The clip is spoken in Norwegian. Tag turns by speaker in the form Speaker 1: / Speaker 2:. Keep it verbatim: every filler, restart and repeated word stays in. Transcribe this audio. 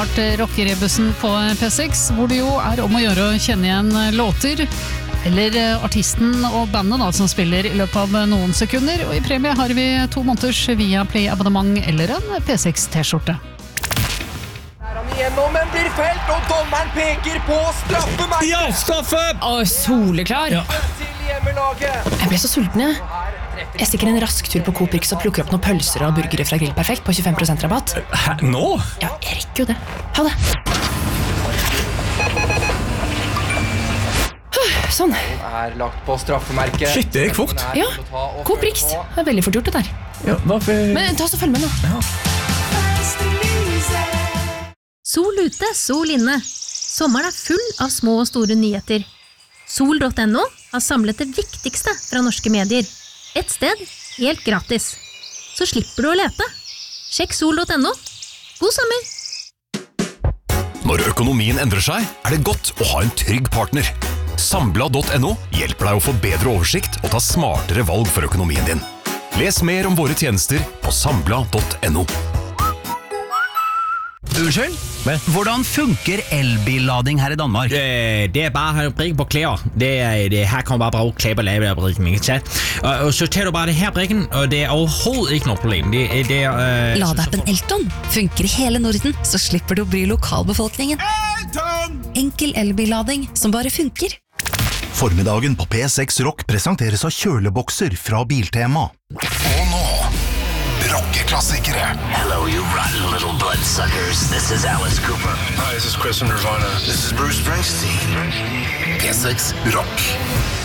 Speaker 1: vært rockerebussen på P seks, hvor det jo er om å gjøre å kjenne igjen låter, eller artisten og bandet da, som spiller i løpet av noen sekunder, og i premie har vi to måneders via Play-abonnement eller en P seks T-skjorte.
Speaker 2: Gjennom en dirfelt, og dommeren peker på straffemerket.
Speaker 3: Ja, straffe!
Speaker 4: Å, soleklar.
Speaker 3: Ja.
Speaker 2: Til hjemmelaget.
Speaker 4: Jeg ble så sulten, jeg. Jeg stikker en rask tur på Coop-Rix og plukker opp noen pølser og burgere fra Grill Perfekt på tjuefem prosent rabatt.
Speaker 3: Hæ, nå?
Speaker 4: Ja, jeg rekker jo det. Ha det. Sånn.
Speaker 2: Er lagt på straffemerket.
Speaker 3: Shit, det gikk fort.
Speaker 4: Ja, Coop-Rix. Det er veldig fort gjort det der.
Speaker 3: Ja, hvorfor?
Speaker 4: Men ta oss og følg med nå.
Speaker 3: Ja.
Speaker 5: Sol ute, sol inne. Sommeren er full av små og store nyheter. Sol punktum no har samlet det viktigste fra norske medier. Et sted, helt gratis. Så slipper du å lete. Sjekk sol punktum no. God sommer!
Speaker 6: Når økonomien endrer seg, er det godt å ha en trygg partner. Sambla punktum no hjelper deg å få bedre oversikt og ta smartere valg for økonomien din. Les mer om våre tjenester på sambla punktum no.
Speaker 7: Unnskyld? Hvordan funker elbillading her i Danmark?
Speaker 8: Det, det er bare at brikke på klær. Det er, det, her kan man bare bruge klær på lavebrikken, ikke sant? Og, og så tager du bare det her brikken, og det er overhovedet ikke noget problem. Det, det er, øh,
Speaker 9: Ladeappen Elton funker i hele Norden, så slipper du å bry lokalbefolkningen.
Speaker 3: Elton!
Speaker 9: Enkel elbillading som bare funker.
Speaker 10: Formiddagen på P seks Rock presenteres av kjølebokser fra Biltema.
Speaker 6: Og nå, rockeklassikere.
Speaker 11: Hello, you rotten little bloodsuckers. This is Alice Cooper.
Speaker 12: Hi, this is Chris from Nirvana.
Speaker 11: This is Bruce Springsteen.
Speaker 6: P seks Rock.